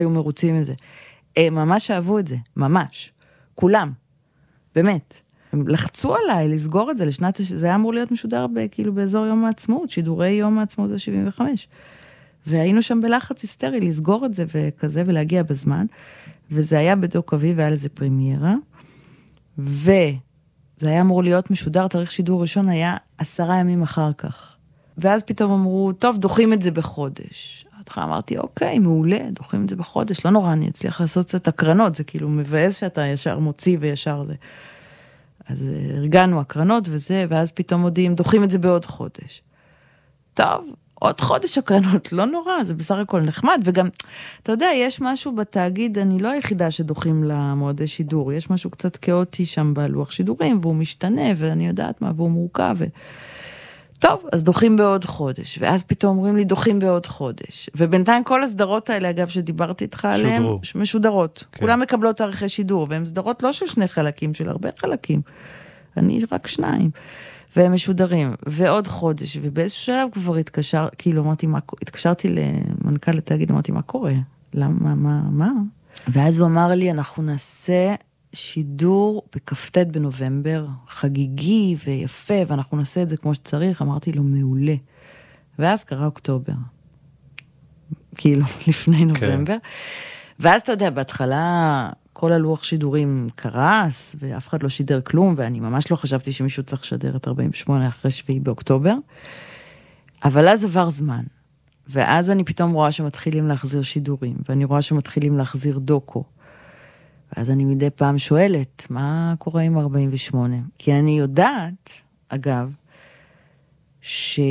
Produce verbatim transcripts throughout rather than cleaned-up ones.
היו מרוצים עם זה. הם ממש אהבו את זה, ממש. כולם. באמת. הם לחצו עליי לסגור את זה לשנת, זה היה אמור להיות משודר כאילו באזור יום העצמאות, שידורי יום העצמאות ה-שבעים וחמש. והיינו שם בלחץ היסטרי לסגור את זה וכזה ולהגיע בזמן. וזה היה בדוק אביב, והיה לזה פרימיירה. וזה היה אמור להיות משודר, תאריך שידור ראשון היה עשרה ימים אחר כך. ואז פתאום אמרו, טוב, דוחים את זה בחודש. אמרתי, אוקיי, מעולה, דוחים את זה בחודש, לא נורא, אני אצליח לעשות קצת הקרנות, זה כאילו מבאס שאתה ישר מוציא וישר זה. אז הרגענו הקרנות וזה, ואז פתאום מודיעים, דוחים את זה בעוד חודש. טוב, עוד חודש הקרנות, לא נורא, זה בסך הכל נחמד, וגם, אתה יודע, יש משהו בתאגיד, אני לא היחידה שדוחים למועדי שידור, יש משהו קצת כאוטי שם בלוח שידורים, והוא משתנה, ואני יודעת מה, והוא מורכב, ו... טוב, אז דוחים בעוד חודש, ואז פתאום אומרים לי, דוחים בעוד חודש, ובינתיים כל הסדרות האלה, אגב, שדיברתי איתך עליהן, משודרות, כן. כולם מקבלות תאריכי שידור, והן סדרות לא של שני חלקים, של הרבה חלקים, אני רק שניים, והם משודרים, ועוד חודש, ובאיזשהו שלב כבר התקשר, כאילו אמרתי, מה, התקשרתי למנכ"ל לתאגיד, אמרתי, מה קורה? למה, מה, מה? ואז הוא אמר לי, אנחנו נעשה שידור בכ"ט בנובמבר, חגיגי ויפה, ואנחנו נעשה את זה כמו שצריך, אמרתי לו, מעולה. ואז קרה אוקטובר, כאילו, לפני נובמבר. ואז אתה יודע, בהתחלה, כל הלוח שידורים קרס, ואף אחד לא שידר כלום, ואני ממש לא חשבתי שמישהו צריך לשדר את ארבעים ושמונה אחרי שביעי באוקטובר, אבל אז עבר זמן, ואז אני פתאום רואה שמתחילים להחזיר שידורים, ואני רואה שמתחילים להחזיר דוקו, ואז אני מדי פעם שואלת, מה קורה עם ארבעים ושמונה? כי אני יודעת, אגב, שזה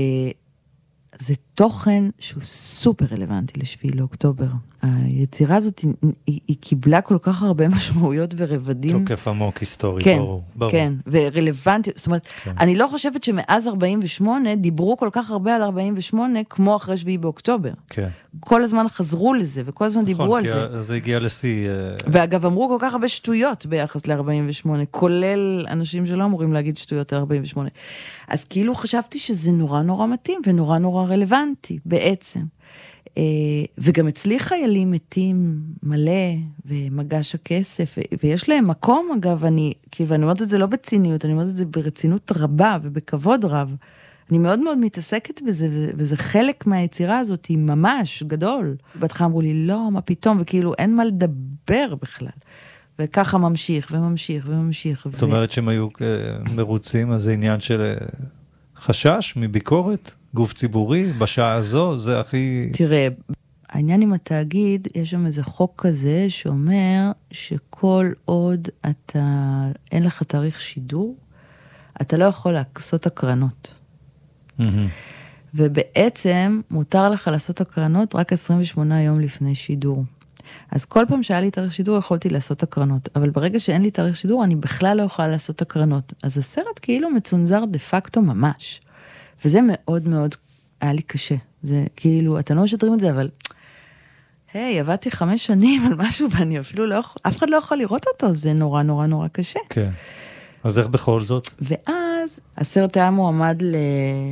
תוכן שהוא סופר רלוונטי לשביעי לאוקטובר. היצירה הזאת, היא, היא, היא קיבלה כל כך הרבה משמעויות ורבדים. תוקף עמוק היסטורי, כן, ברור. ברור. כן, ורלוונטי, זאת אומרת, כן. אני לא חושבת שמאז ארבעים ושמונה דיברו כל כך הרבה על ארבעים ושמונה, כמו אחרי שביעי באוקטובר. כן. כל הזמן חזרו לזה, וכל הזמן נכון, דיברו על זה. נכון, כי זה הגיע לשיא. ואגב, אמרו כל כך הרבה שטויות ביחס ל-ארבעים ושמונה, כולל אנשים שלא אמורים להגיד שטויות על ארבעים ושמונה. אז כאילו חשבתי שזה נורא נורא מתאים, ונורא נורא רלוונטי, בעצם. וגם אצלי חיילים מתים מלא, ומגש הכסף, ויש להם מקום, אגב, אני, כאילו, אני אומרת את זה לא בציניות, אני אומרת את זה ברצינות רבה, ובכבוד רב. אני מאוד מאוד מתעסקת בזה, וזה חלק מהיצירה הזאת, היא ממש גדול. בהתחלה אמרו לי, לא, מה פתאום, וכאילו, אין מה לדבר בכלל. וככה ממשיך, וממשיך, וממשיך. זאת אומרת שהם היו מרוצים, אז זה עניין של חשש מביקורת? גוף ציבורי, בשעה הזו, זה הכי... תראה, העניין עם התאגיד, יש שם איזה חוק כזה שאומר שכל עוד אתה, אין לך תאריך שידור, אתה לא יכול לעשות הקרנות. Mm-hmm. ובעצם מותר לך לעשות הקרנות רק עשרים ושמונה יום לפני שידור. אז כל פעם שהיה לי תאריך שידור יכולתי לעשות הקרנות, אבל ברגע שאין לי תאריך שידור אני בכלל לא יכולה לעשות הקרנות. אז הסרט כאילו מצונזר דה פקטו ממש. וזה מאוד מאוד היה לי קשה. זה כאילו, אתם לא משדרים את זה, אבל, היי, עבדתי חמש שנים על משהו, ואני אפילו לא יכול, אף אחד לא יכול לראות אותו, זה נורא נורא נורא קשה. כן. אז איך בכל זאת? ואז, הסרט היה מועמד ל...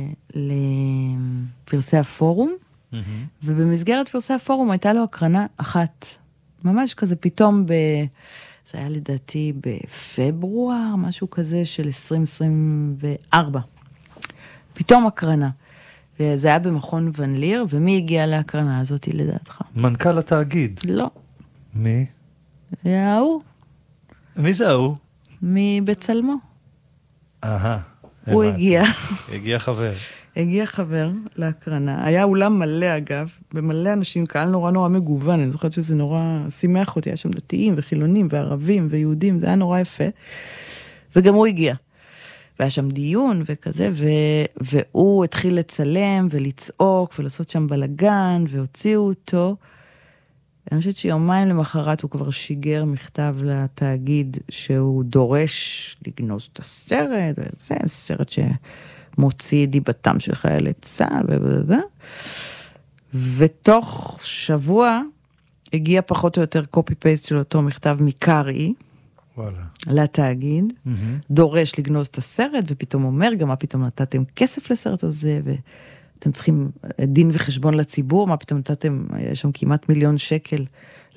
לפרסי הפורום, mm-hmm. ובמסגרת פרסי הפורום הייתה לו הקרנה אחת. ממש כזה פתאום ב... זה היה לדעתי בפברואר, משהו כזה של עשרים עשרים וארבע. פתאום הקרנה. וזה היה במכון ון ליר, ומי הגיע להקרנה הזאת לדעתך? מנכ"ל התאגיד. לא. מי? ההוא. מי זה ההוא? מבצלמו. אהה. הוא הגיע. הגיע חבר. הגיע חבר להקרנה. היה אולם מלא אגב, ומלא אנשים, קהל נורא נורא מגוון, אני זוכרת שזה נורא שימח אותי, היה שם דתיים וחילונים וערבים ויהודים, זה היה נורא יפה. וגם הוא הגיע. והיה שם דיון וכזה, ו... והוא התחיל לצלם ולצעוק ולעשות שם בלגן, והוציאו אותו. אני חושבת שיומיים למחרת הוא כבר שיגר מכתב לתאגיד שהוא דורש לגנוז את הסרט, וזה סרט שמוציא דיבתם של חיילי צה"ל, ובזה. ותוך שבוע הגיע פחות או יותר קופי-פייסט של אותו מכתב מקרי, לתאגיד, דורש לגנוז את הסרט, ופתאום אומר, גם מה פתאום נתתם כסף לסרט הזה, ואתם צריכים דין וחשבון לציבור, מה פתאום נתתם, יש שם כמעט מיליון שקל